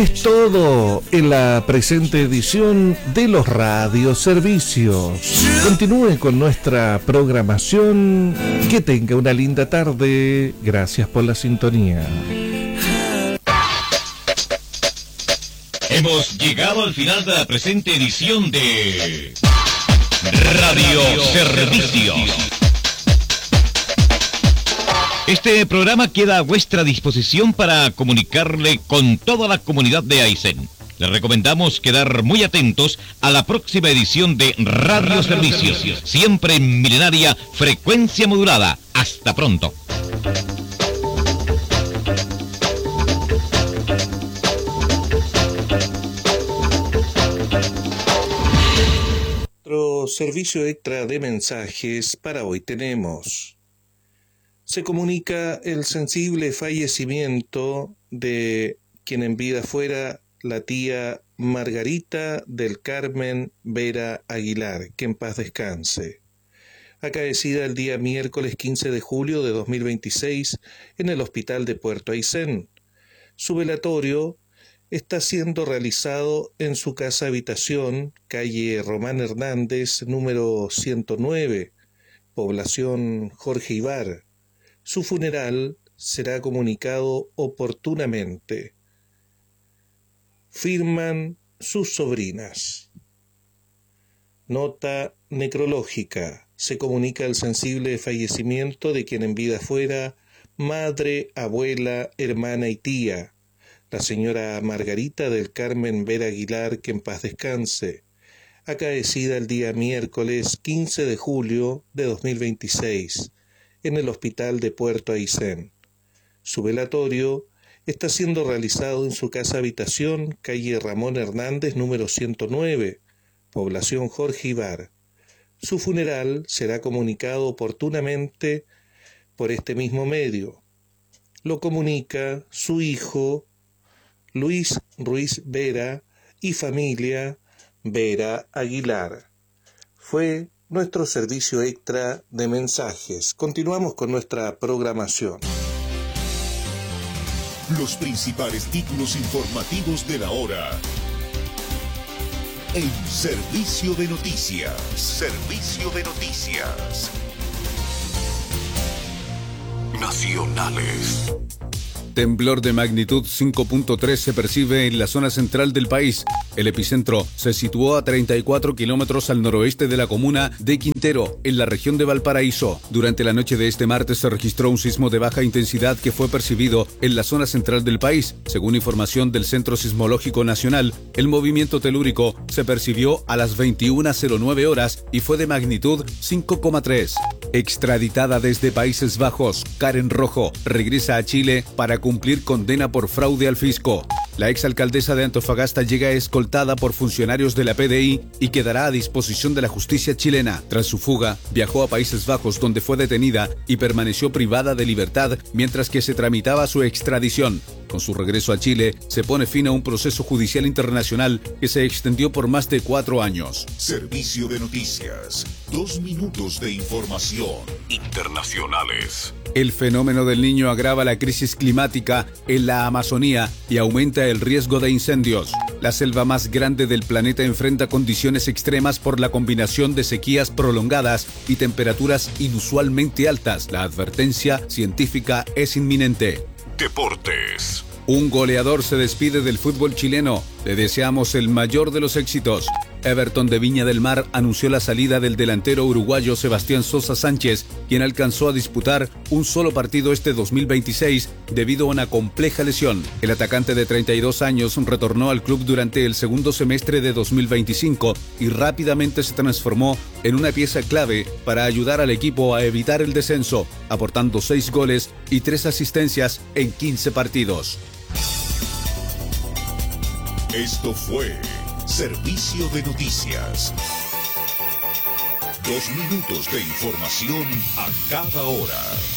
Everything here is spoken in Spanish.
Es todo en la presente edición de los radioservicios. Continúe con nuestra programación. Que tenga una linda tarde. Gracias por la sintonía. Hemos llegado al final de la presente edición de Radioservicios. Este programa queda a vuestra disposición para comunicarle con toda la comunidad de Aysén. Les recomendamos quedar muy atentos a la próxima edición de Radioservicios, siempre en milenaria frecuencia modulada. Hasta pronto. Nuestro servicio extra de mensajes para hoy tenemos: se comunica el sensible fallecimiento de quien en vida fuera la tía Margarita del Carmen Vera Aguilar, que en paz descanse, acaecida el día miércoles 15 de julio de 2026 en el hospital de Puerto Aysén. Su velatorio está siendo realizado en su casa habitación, calle Román Hernández, número 109, población Jorge Ibar. Su funeral será comunicado oportunamente. Firman sus sobrinas. Nota necrológica. Se comunica el sensible fallecimiento de quien en vida fuera madre, abuela, hermana y tía, la señora Margarita del Carmen Vera Aguilar, que en paz descanse, acaecida el día miércoles 15 de julio de 2026. En el hospital de Puerto Aysén. Su velatorio está siendo realizado en su casa habitación, calle Ramón Hernández, número 109, población Jorge Ibar. Su funeral será comunicado oportunamente por este mismo medio. Lo comunica su hijo Luis Ruiz Vera y familia Vera Aguilar. Fue nuestro servicio extra de mensajes. Continuamos con nuestra programación. Los principales títulos informativos de la hora en Servicio de Noticias. Servicio de Noticias Nacionales. Temblor de magnitud 5.3 se percibe en la zona central del país. El epicentro se situó a 34 kilómetros al noroeste de la comuna de Quintero, en la región de Valparaíso. Durante la noche de este martes se registró un sismo de baja intensidad que fue percibido en la zona central del país. Según información del Centro Sismológico Nacional, el movimiento telúrico se percibió a las 21:09 horas y fue de magnitud 5,3. Extraditada desde Países Bajos, Karen Rojo regresa a Chile para cumplir condena por fraude al fisco. La exalcaldesa de Antofagasta llega escoltada por funcionarios de la PDI y quedará a disposición de la justicia chilena. Tras su fuga, viajó a Países Bajos, donde fue detenida y permaneció privada de libertad mientras que se tramitaba su extradición. Con su regreso a Chile, se pone fin a un proceso judicial internacional que se extendió por más de 4 años. Servicio de Noticias. 2 minutos de información internacionales. El fenómeno del Niño agrava la crisis climática en la Amazonía y aumenta el riesgo de incendios. La selva más grande del planeta enfrenta condiciones extremas por la combinación de sequías prolongadas y temperaturas inusualmente altas. La advertencia científica es inminente. Deportes. Un goleador se despide del fútbol chileno. Le deseamos el mayor de los éxitos. Everton de Viña del Mar anunció la salida del delantero uruguayo Sebastián Sosa Sánchez, quien alcanzó a disputar un solo partido este 2026 debido a una compleja lesión. El atacante de 32 años retornó al club durante el segundo semestre de 2025 y rápidamente se transformó en una pieza clave para ayudar al equipo a evitar el descenso, aportando 6 goles y 3 asistencias en 15 partidos. Esto fue Servicio de Noticias. 2 minutos de información a cada hora.